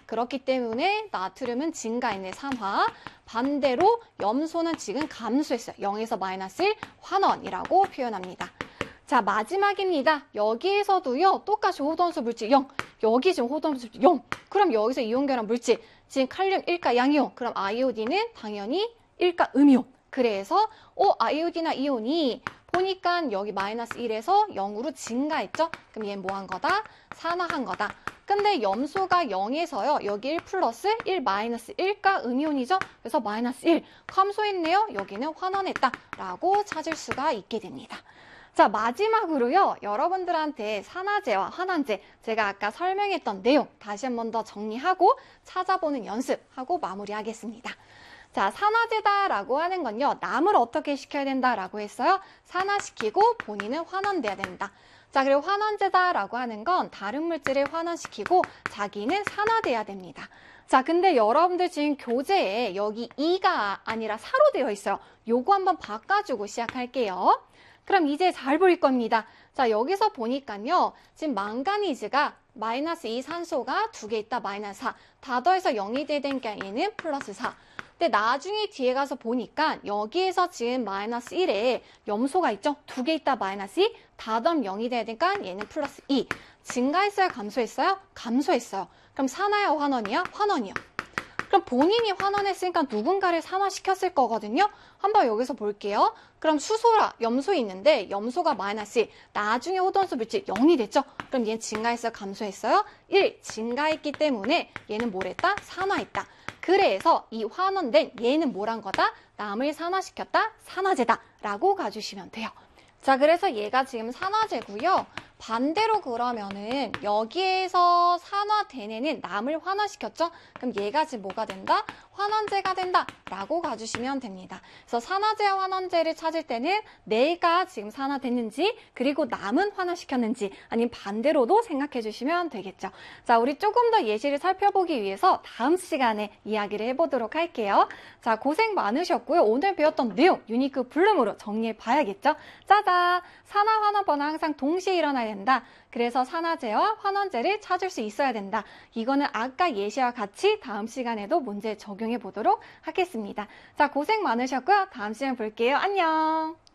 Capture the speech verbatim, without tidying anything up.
그렇기 때문에 나트륨은 증가했네, 산화. 반대로 염소는 지금 감소했어요. 영에서 마이너스 일, 환원이라고 표현합니다. 자, 마지막입니다. 여기에서도요, 똑같이 호돈수 물질 영. 여기 지금 호돈수 물질 영. 그럼 여기서 이온결합 물질, 지금 칼륨 일가 양이온. 그럼 아이오딘은 당연히 일가 음이온. 그래서, 어, 아이오딘이나 이온이 보니까 여기 마이너스 일에서 영으로 증가했죠? 그럼 얘는 뭐 한 거다? 산화한 거다. 근데 염소가 영에서요, 여기 일 플러스 일 마이너스 일가 음이온이죠? 그래서 마이너스 일 감소했네요. 여기는 환원했다. 라고 찾을 수가 있게 됩니다. 자, 마지막으로요, 여러분들한테 산화제와 환원제, 제가 아까 설명했던 내용 다시 한 번 더 정리하고 찾아보는 연습하고 마무리하겠습니다. 자, 산화제다라고 하는 건요, 남을 어떻게 시켜야 된다라고 했어요? 산화시키고 본인은 환원돼야 된다. 자, 그리고 환원제다라고 하는 건 다른 물질을 환원시키고 자기는 산화돼야 됩니다. 자, 근데 여러분들 지금 교재에 여기 이가 아니라 사로 되어 있어요. 요거 한번 바꿔주고 시작할게요. 그럼 이제 잘 보일 겁니다. 자, 여기서 보니까요, 지금 망가니즈가 마이너스 이 산소가 두 개 있다, 마이너스 사. 다 더해서 영이 되니까 얘는 플러스 사. 근데 나중에 뒤에 가서 보니까 여기에서 지금 마이너스 일에 염소가 있죠? 두 개 있다, 마이너스 이. 다 더하면 영이 돼야 되니까 얘는 플러스 이. 증가했어요, 감소했어요? 감소했어요. 그럼 산화야, 환원이야? 환원이요. 그럼 본인이 환원했으니까 누군가를 산화시켰을 거거든요. 한번 여기서 볼게요. 그럼 수소라, 염소 있는데 염소가 마이너스 일, 나중에 호돈수 물질 영이 됐죠? 그럼 얘는 증가했어요, 감소했어요? 일, 증가했기 때문에 얘는 뭐랬다? 산화했다. 그래서 이 환원된 얘는 뭐란 거다? 남을 산화시켰다? 산화제다. 라고 가주시면 돼요. 자, 그래서 얘가 지금 산화제고요. 반대로 그러면은 여기에서 산화된 애는 남을 환원시켰죠? 그럼 얘가 지금 뭐가 된다? 환원제가 된다 라고 가주시면 됩니다. 그래서 산화제와 환원제를 찾을 때는 내가 지금 산화됐는지 그리고 남은 환원시켰는지 아니면 반대로도 생각해 주시면 되겠죠. 자, 우리 조금 더 예시를 살펴보기 위해서 다음 시간에 이야기를 해보도록 할게요. 자, 고생 많으셨고요. 오늘 배웠던 내용 유니크 블룸으로 정리해 봐야겠죠? 짜잔! 산화, 환원 번호 항상 동시에 일어나야 된다. 그래서 산화제와 환원제를 찾을 수 있어야 된다. 이거는 아까 예시와 같이 다음 시간에도 문제 적용해 보도록 하겠습니다. 자, 고생 많으셨고요. 다음 시간에 볼게요. 안녕!